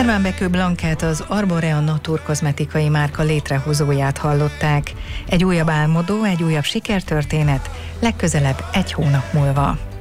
Serván Bekő Blankát, az Arborea Natur kozmetikai márka létrehozóját hallották. Egy újabb álmodó, egy újabb sikertörténet, legközelebb egy hónap múlva.